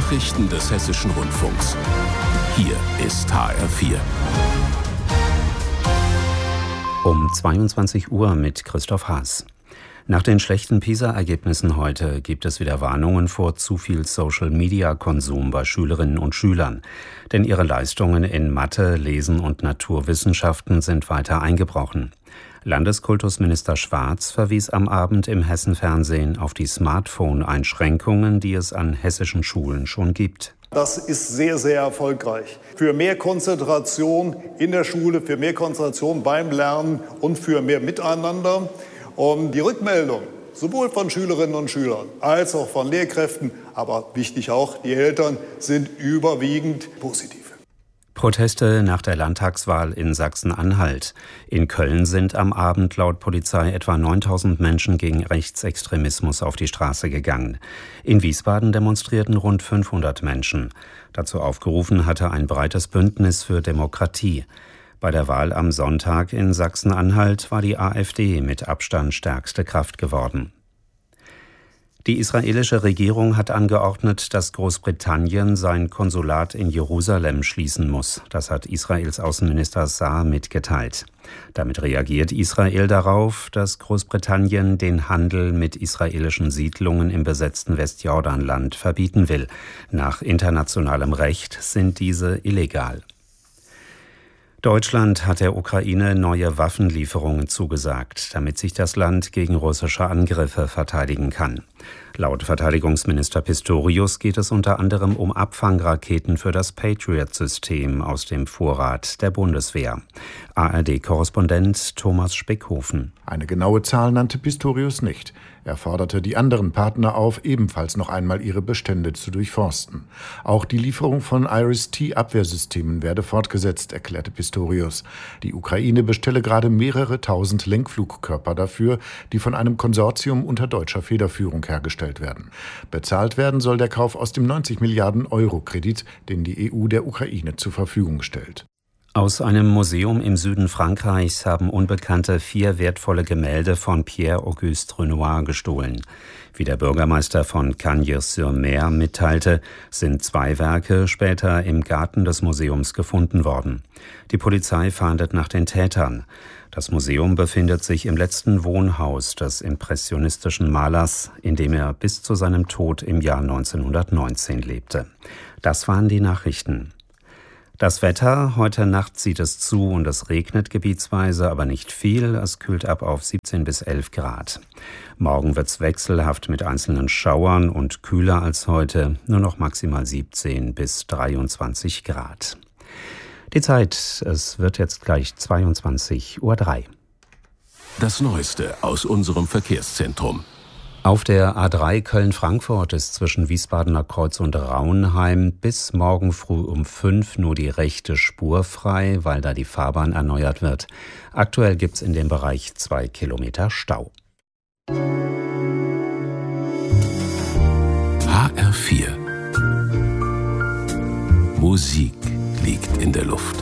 Nachrichten des Hessischen Rundfunks. Hier ist HR4. Um 22 Uhr mit Christoph Haas. Nach den schlechten PISA-Ergebnissen heute gibt es wieder Warnungen vor zu viel Social-Media-Konsum bei Schülerinnen und Schülern. Denn ihre Leistungen in Mathe, Lesen und Naturwissenschaften sind weiter eingebrochen. Landeskultusminister Schwarz verwies am Abend im Hessen-Fernsehen auf die Smartphone-Einschränkungen, die es an hessischen Schulen schon gibt. Das ist sehr, sehr erfolgreich. Für mehr Konzentration in der Schule, für mehr Konzentration beim Lernen und für mehr Miteinander. Und die Rückmeldung, sowohl von Schülerinnen und Schülern als auch von Lehrkräften, aber wichtig auch die Eltern, sind überwiegend positiv. Proteste nach der Landtagswahl in Sachsen-Anhalt. In Köln sind am Abend laut Polizei etwa 9.000 Menschen gegen Rechtsextremismus auf die Straße gegangen. In Wiesbaden demonstrierten rund 500 Menschen. Dazu aufgerufen hatte ein breites Bündnis für Demokratie. Bei der Wahl am Sonntag in Sachsen-Anhalt war die AfD mit Abstand stärkste Kraft geworden. Die israelische Regierung hat angeordnet, dass Großbritannien sein Konsulat in Jerusalem schließen muss. Das hat Israels Außenminister Saar mitgeteilt. Damit reagiert Israel darauf, dass Großbritannien den Handel mit israelischen Siedlungen im besetzten Westjordanland verbieten will. Nach internationalem Recht sind diese illegal. Deutschland hat der Ukraine neue Waffenlieferungen zugesagt, damit sich das Land gegen russische Angriffe verteidigen kann. Laut Verteidigungsminister Pistorius geht es unter anderem um Abfangraketen für das Patriot-System aus dem Vorrat der Bundeswehr. ARD-Korrespondent Thomas Speckhofen. Eine genaue Zahl nannte Pistorius nicht. Er forderte die anderen Partner auf, ebenfalls noch einmal ihre Bestände zu durchforsten. Auch die Lieferung von IRIS-T-Abwehrsystemen werde fortgesetzt, erklärte Pistorius. Die Ukraine bestelle gerade mehrere tausend Lenkflugkörper dafür, die von einem Konsortium unter deutscher Federführung hergestellt werden. Bezahlt werden soll der Kauf aus dem 90 Milliarden Euro Kredit, den die EU der Ukraine zur Verfügung stellt. Aus einem Museum im Süden Frankreichs haben Unbekannte 4 wertvolle Gemälde von Pierre-Auguste Renoir gestohlen. Wie der Bürgermeister von Cagnes-sur-Mer mitteilte, sind 2 Werke später im Garten des Museums gefunden worden. Die Polizei fahndet nach den Tätern. Das Museum befindet sich im letzten Wohnhaus des impressionistischen Malers, in dem er bis zu seinem Tod im Jahr 1919 lebte. Das waren die Nachrichten. Das Wetter, heute Nacht zieht es zu und es regnet gebietsweise, aber nicht viel. Es kühlt ab auf 17 bis 11 Grad. Morgen wird's wechselhaft mit einzelnen Schauern und kühler als heute, nur noch maximal 17 bis 23 Grad. Die Zeit, es wird jetzt gleich 22:03 Uhr. Das Neueste aus unserem Verkehrszentrum. Auf der A3 Köln-Frankfurt ist zwischen Wiesbadener Kreuz und Rauenheim bis morgen früh um 5 nur die rechte Spur frei, weil da die Fahrbahn erneuert wird. Aktuell gibt's in dem Bereich 2 Kilometer Stau. HR4. Musik liegt in der Luft.